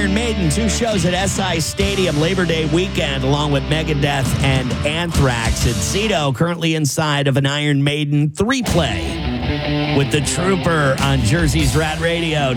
Iron Maiden, 2 shows at SI Stadium Labor Day weekend, along with Megadeth and Anthrax. And Zito currently inside of an Iron Maiden 3-play with the Trooper on Jersey's Rat Radio.